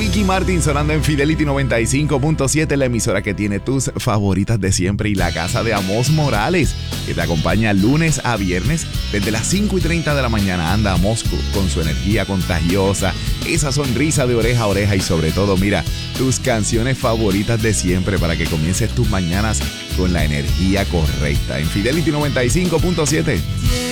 Ricky Martin sonando en Fidelity 95.7, la emisora que tiene tus favoritas de siempre, y la casa de Amos Morales, que te acompaña lunes a viernes desde las 5:30 de la mañana. Anda Amos con su energía contagiosa, esa sonrisa de oreja a oreja y sobre todo, mira, tus canciones favoritas de siempre para que comiences tus mañanas con la energía correcta en Fidelity 95.7.